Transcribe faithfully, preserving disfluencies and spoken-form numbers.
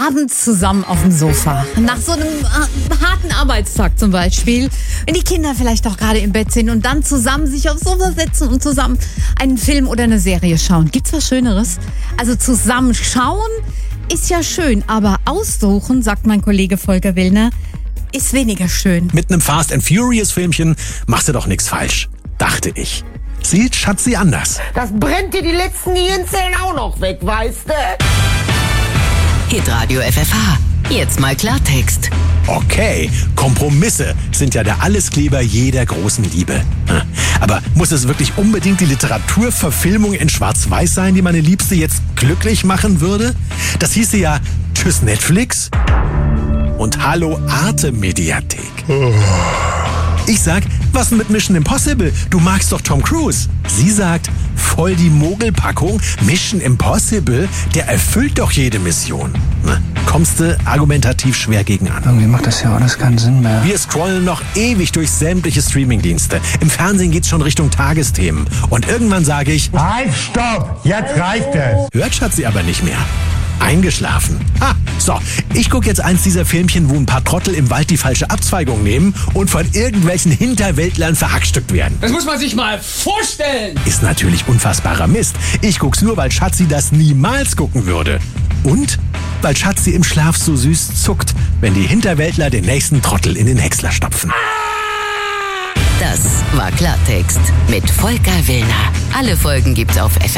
abends zusammen auf dem Sofa. Nach so einem äh, harten Arbeitstag zum Beispiel. Wenn die Kinder vielleicht auch gerade im Bett sind und dann zusammen sich aufs Sofa setzen und zusammen einen Film oder eine Serie schauen. Gibt's was Schöneres? Also zusammen schauen ist ja schön, aber aussuchen, sagt mein Kollege Volker Willner, ist weniger schön. Mit einem Fast and Furious Filmchen machst du doch nichts falsch, dachte ich. Sieht Schatzi anders. Das brennt dir die letzten Gehirnzellen auch noch weg, weißt du? Hitradio F F H. Jetzt mal Klartext. Okay, Kompromisse sind ja der Alleskleber jeder großen Liebe. Aber muss es wirklich unbedingt die Literaturverfilmung in Schwarz-Weiß sein, die meine Liebste jetzt glücklich machen würde? Das hieße ja Tschüss Netflix und Hallo Arte Mediathek. Ich sag, was denn mit Mission Impossible? Du magst doch Tom Cruise. Sie sagt, voll die Mogelpackung. Mission Impossible, der erfüllt doch jede Mission. Na, kommst du argumentativ schwer gegen an. Irgendwie macht das ja alles keinen Sinn mehr. Wir scrollen noch ewig durch sämtliche Streamingdienste. Im Fernsehen geht's schon Richtung Tagesthemen. Und irgendwann sage ich, halt, stopp, jetzt reicht es. Hört Schatzi aber nicht mehr. Eingeschlafen. Ha, so, ich gucke jetzt eins dieser Filmchen, wo ein paar Trottel im Wald die falsche Abzweigung nehmen und von irgendwelchen Hinterwäldlern verhackstückt werden. Das muss man sich mal vorstellen. Ist natürlich unfassbarer Mist. Ich guck's nur, weil Schatzi das niemals gucken würde. Und weil Schatzi im Schlaf so süß zuckt, wenn die Hinterwäldler den nächsten Trottel in den Häcksler stopfen. Das war Klartext mit Volker Willner. Alle Folgen gibt's auf F F H.